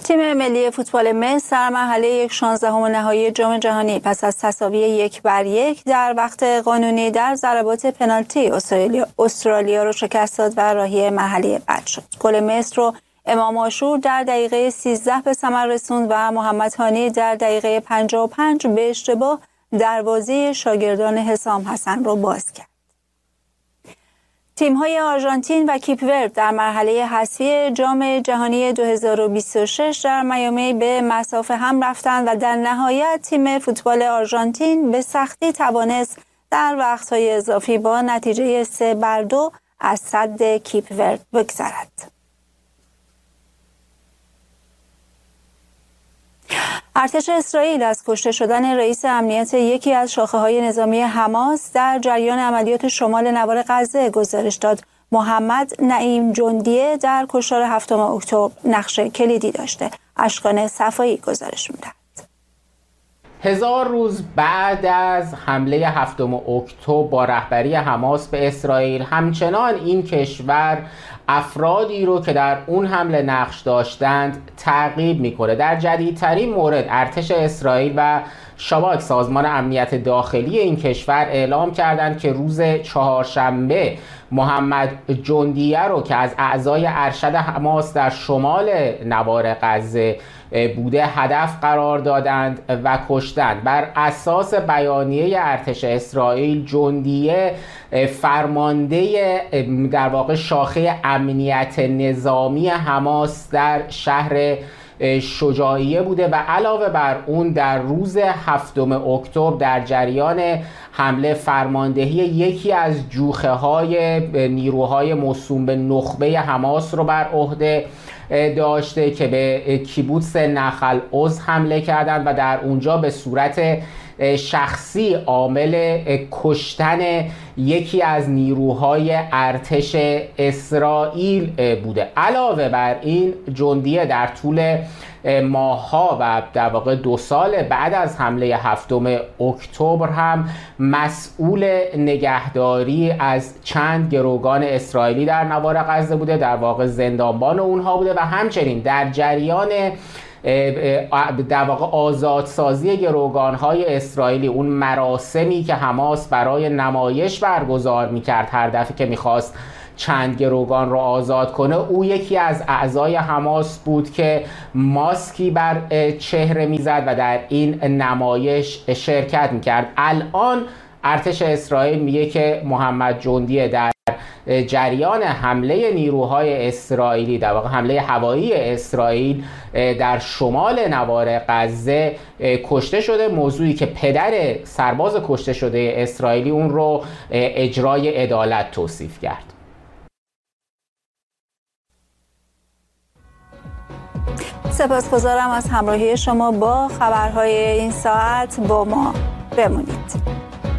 تیم ملی فوتبال مصر در مرحله 16 نهایی جام جهانی پس از تساوی 1-1 در وقت قانونی در ضربات پنالتی استرالیا رو شکست داد و راهی مرحله بعد شد. گل مصر رو امام عاشور در دقیقه 13 به ثمر رسوند و محمد هانی در دقیقه 55 به اشتباه دروازه شاگردان حسام حسن رو باز کرد. تیم‌های آرژانتین و کیپ ورد در مرحله حذفی جام جهانی 2026 در میامی به مسافه هم رفتند و در نهایت تیم فوتبال آرژانتین به سختی توانست در وقت‌های اضافی با نتیجه 3-2 از سد کیپ ورد بگذرد. ارتش اسرائیل از کشته شدن رئیس امنیت یکی از شاخه‌های نظامی حماس در جریان عملیات شمال نوار غزه گزارش داد. محمد نعیم جندیه در کشتار 7 اکتبر نقش کلیدی داشته. اشکان صفایی گزارش می‌دهد. 1000 روز بعد از حمله 7 اکتبر با رهبری حماس به اسرائیل، همچنان این کشور افرادی رو که در اون حمله نقش داشتند تعقیب میکنه. در جدیدترین مورد ارتش اسرائیل و شاباک سازمان امنیت داخلی این کشور اعلام کردند که روز چهارشنبه محمد جندیه رو که از اعضای ارشد حماس در شمال نوار غزه بوده هدف قرار دادند و کشتند. بر اساس بیانیه ارتش اسرائیل، جندیه فرمانده در واقع شاخه امنیت نظامی حماس در شهر شجاعیه بوده و علاوه بر اون در روز 7 اکتبر در جریان حمله فرماندهی یکی از جوخه های نیروهای موسوم به نخبه حماس رو بر عهده داشته که به کیبوتس نخل عز حمله کردند و در اونجا به صورت شخصی عامل کشتن یکی از نیروهای ارتش اسرائیل بوده. علاوه بر این، جندیه در طول ماه‌ها و در واقع 2 سال بعد از حمله 7 اکتبر هم مسئول نگهداری از چند گروگان اسرائیلی در نوار غزه بوده، در واقع زندانبان اونها بوده و همچنین در جریان در واقع آزادسازی گروگان‌های اسرائیلی، اون مراسمی که حماس برای نمایش برگزار می‌کرد هر دفعه که می‌خواست چند گروگان رو آزاد کنه، او یکی از اعضای حماس بود که ماسکی بر چهره میزد و در این نمایش شرکت میکرد. الان ارتش اسرائیل میگه که محمد جندیه در جریان حمله نیروهای اسرائیلی، در واقع حمله هوایی اسرائیل در شمال نوار غزه کشته شده، موضوعی که پدر سرباز کشته شده اسرائیلی اون رو اجرای عدالت توصیف کرد. سپاسگزارم از همراهی شما با خبرهای این ساعت. با ما بمونید.